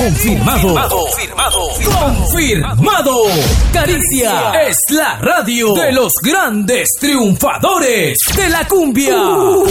Confirmado. Caricia es la radio de los grandes triunfadores de la cumbia.